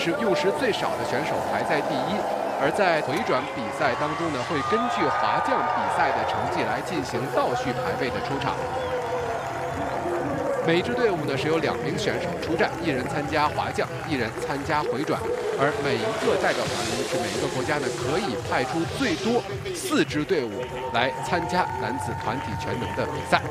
是用时最少的选手排在第一。而在回转比赛当中呢，会根据滑降比赛的成绩来进行倒序排位的出场。每支队伍呢是由2名选手出战，1人参加滑降，1人参加回转。而每一个代表团是每一个国家呢可以派出最多4支队伍来参加男子团体全能的比赛。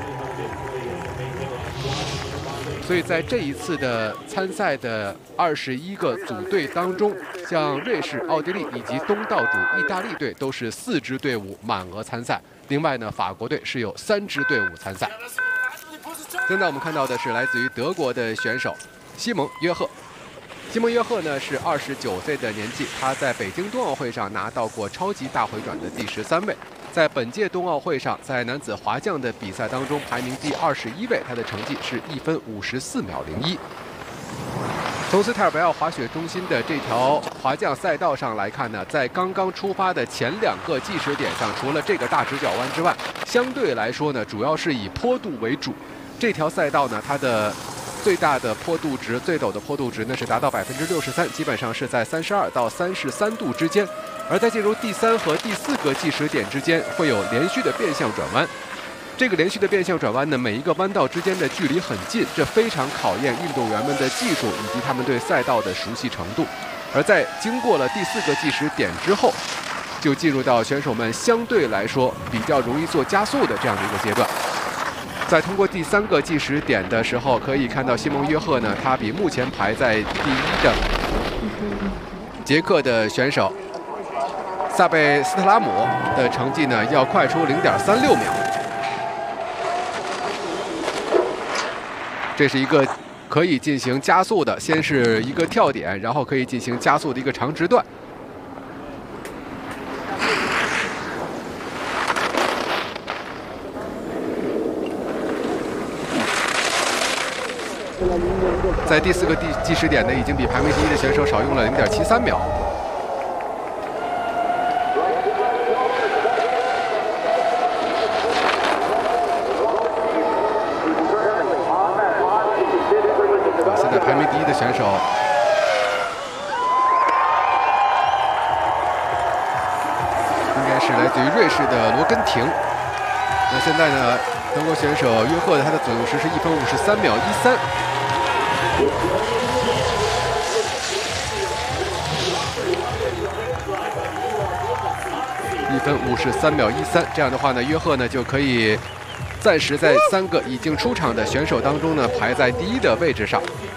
所以在这一次的参赛的21个组队当中，像瑞士、奥地利以及东道主意大利队都是4支队伍满额参赛。另外呢，法国队是有3支队伍参赛。现在我们看到的是来自于德国的选手西蒙·约赫。西蒙·约赫呢是29岁的年纪，他在北京冬奥会上拿到过超级大回转的第13位。在本届冬奥会上，在男子滑降的比赛当中排名第21位，他的成绩是1分54秒01。从斯泰尔维奥滑雪中心的这条滑降赛道上来看呢，在刚刚出发的前2个计时点上，除了这个大直角弯之外，相对来说呢，主要是以坡度为主。这条赛道呢，它的最大的坡度值、最陡的坡度值呢是达到63%，基本上是在32到33度之间。而在进入第3和第4个计时点之间，会有连续的变向转弯。这个连续的变向转弯呢，每一个弯道之间的距离很近，这非常考验运动员们的技术以及他们对赛道的熟悉程度。而在经过了第4个计时点之后，就进入到选手们相对来说比较容易做加速的这样的一个阶段。在通过第3个计时点的时候，可以看到西蒙·约赫呢，他比目前排在第1的捷克的选手萨贝斯特拉姆的成绩呢要快出0.36秒。这是一个可以进行加速的，先是一个跳点，然后可以进行加速的一个长直段。在第4个计时点呢，已经比排名第1的选手少用了0.73秒。现在排名第1的选手应该是来自于瑞士的罗根廷。那现在呢，德国选手约赫的他的总用时是1分53秒13。1分53秒13，这样的话呢，约赫呢就可以暂时在3个已经出场的选手当中呢排在第1的位置上。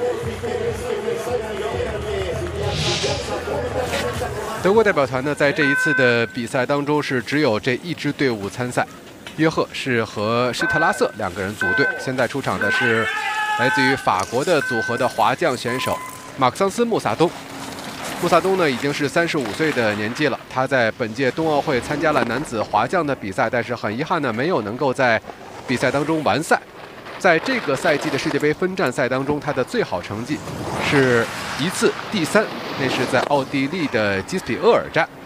德国代表团呢在这一次的比赛当中是只有这1支队伍参赛，约赫是和施特拉瑟2个人组队。现在出场的是来自于法国的组合的滑降选手马克桑斯·穆萨东。穆萨东呢已经是35岁的年纪了，他在本届冬奥会参加了男子滑降的比赛，但是很遗憾呢没有能够在比赛当中完赛。在这个赛季的世界杯分站赛当中，他的最好成绩是1次第3，那是在奥地利的基斯比厄尔站。